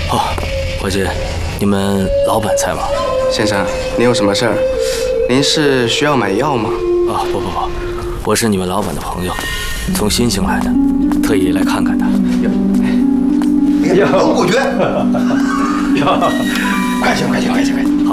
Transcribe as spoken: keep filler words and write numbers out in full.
哦，伙计，你们老板在吗？ 先生，您有什么事儿？您是需要买药吗？ 啊，不不不，我是你们老板的朋友，从新兴来的，特意来看看他。 哟，东古诀。哟，快请快请快请快请。